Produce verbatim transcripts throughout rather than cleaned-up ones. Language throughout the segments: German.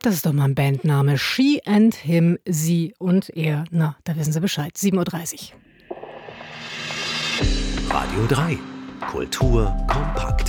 Das ist doch mal ein Bandname. She and Him, sie und er. Na, da wissen Sie Bescheid. sieben Uhr dreißig. Radio drei. Kultur kompakt.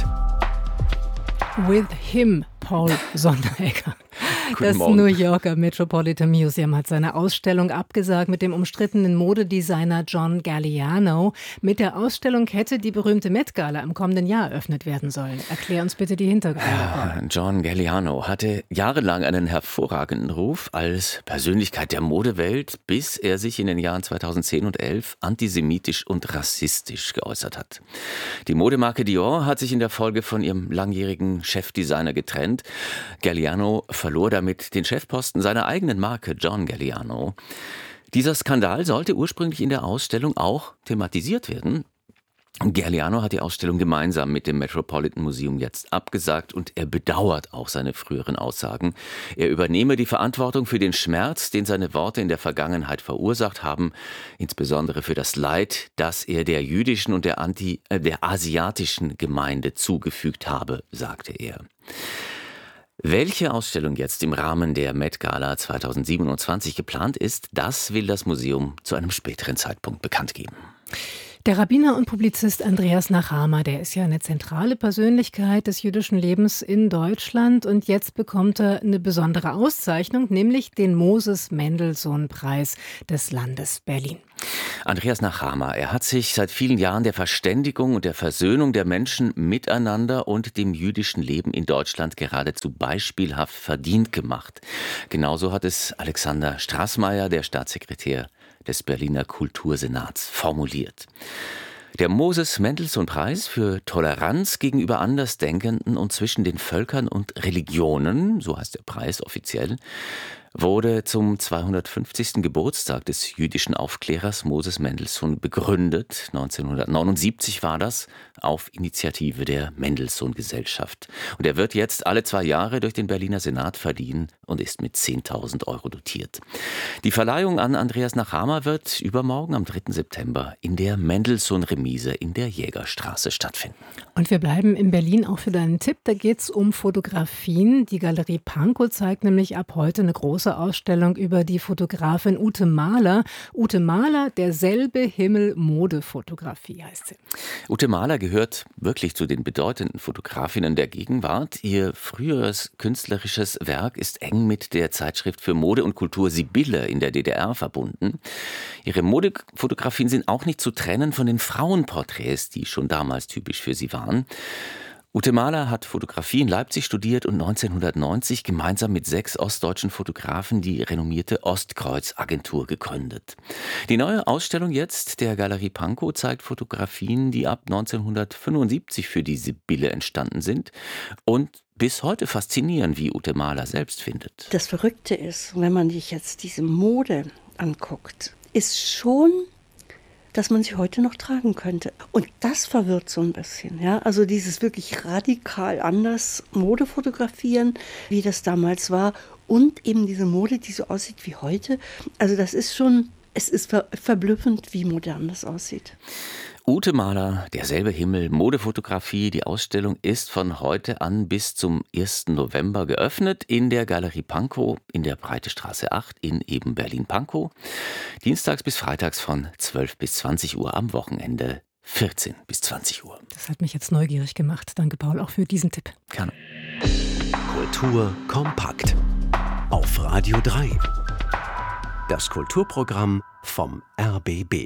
With him, Paul Sonderegger. Das Morgen. New Yorker Metropolitan Museum hat seine Ausstellung abgesagt mit dem umstrittenen Modedesigner John Galliano. Mit der Ausstellung hätte die berühmte Met Gala im kommenden Jahr eröffnet werden sollen. Erklär uns bitte die Hintergründe. Ja, John Galliano hatte jahrelang einen hervorragenden Ruf als Persönlichkeit der Modewelt, bis er sich in den Jahren zweitausendzehn und elf antisemitisch und rassistisch geäußert hat. Die Modemarke Dior hat sich in der Folge von ihrem langjährigen Chefdesigner getrennt. Galliano verlor damit den Chefposten seiner eigenen Marke John Galliano. Dieser Skandal sollte ursprünglich in der Ausstellung auch thematisiert werden. Galliano hat die Ausstellung gemeinsam mit dem Metropolitan Museum jetzt abgesagt und er bedauert auch seine früheren Aussagen. Er übernehme die Verantwortung für den Schmerz, den seine Worte in der Vergangenheit verursacht haben, insbesondere für das Leid, das er der jüdischen und der, Anti, äh, der asiatischen Gemeinde zugefügt habe, sagte er. Welche Ausstellung jetzt im Rahmen der Met Gala zweitausendsiebenundzwanzig geplant ist, das will das Museum zu einem späteren Zeitpunkt bekannt geben. Der Rabbiner und Publizist Andreas Nachama, der ist ja eine zentrale Persönlichkeit des jüdischen Lebens in Deutschland und jetzt bekommt er eine besondere Auszeichnung, nämlich den Moses-Mendelssohn-Preis des Landes Berlin. Andreas Nachama, er hat sich seit vielen Jahren der Verständigung und der Versöhnung der Menschen miteinander und dem jüdischen Leben in Deutschland geradezu beispielhaft verdient gemacht. Genauso hat es Alexander Straßmeier, der Staatssekretär des Berliner Kultursenats, formuliert. Der Moses-Mendelssohn-Preis für Toleranz gegenüber Andersdenkenden und zwischen den Völkern und Religionen, so heißt der Preis offiziell, wurde zum zweihundertfünfzigsten Geburtstag des jüdischen Aufklärers Moses Mendelssohn begründet. neunzehnhundertneunundsiebzig war das, auf Initiative der Mendelssohn-Gesellschaft. Und er wird jetzt alle zwei Jahre durch den Berliner Senat verliehen und ist mit zehntausend Euro dotiert. Die Verleihung an Andreas Nachama wird übermorgen am dritten September in der Mendelssohn-Remise in der Jägerstraße stattfinden. Und wir bleiben in Berlin auch für deinen Tipp. Da geht es um Fotografien. Die Galerie Pankow zeigt nämlich ab heute eine große Ausstellung über die Fotografin Ute Mahler. Ute Mahler, derselbe Himmel Modefotografie heißt sie. Ute Mahler gehört wirklich zu den bedeutenden Fotografinnen der Gegenwart. Ihr früheres künstlerisches Werk ist eng mit der Zeitschrift für Mode und Kultur Sibylle in der D D R verbunden. Ihre Modefotografien sind auch nicht zu trennen von den Frauenporträts, die schon damals typisch für sie waren. Ute Mahler hat Fotografie in Leipzig studiert und neunzehnhundertneunzig gemeinsam mit sechs ostdeutschen Fotografen die renommierte Ostkreuz-Agentur gegründet. Die neue Ausstellung jetzt der Galerie Pankow zeigt Fotografien, die ab neunzehnhundertfünfundsiebzig für die Sibylle entstanden sind und bis heute faszinieren, wie Ute Mahler selbst findet. Das Verrückte ist, wenn man sich jetzt diese Mode anguckt, ist schon, dass man sie heute noch tragen könnte. Und das verwirrt so ein bisschen. Ja? Also dieses wirklich radikal anders Mode fotografieren, wie das damals war. Und eben diese Mode, die so aussieht wie heute. Also das ist schon, es ist ver- verblüffend, wie modern das aussieht. Ute Mahler, derselbe Himmel, Modefotografie. Die Ausstellung ist von heute an bis zum ersten November geöffnet in der Galerie Pankow in der Breite Straße acht in eben Berlin-Pankow. Dienstags bis freitags von zwölf bis zwanzig Uhr, am Wochenende vierzehn bis zwanzig Uhr. Das hat mich jetzt neugierig gemacht. Danke, Paul, auch für diesen Tipp. Gerne. Kultur kompakt. Auf Radio drei. Das Kulturprogramm vom R B B.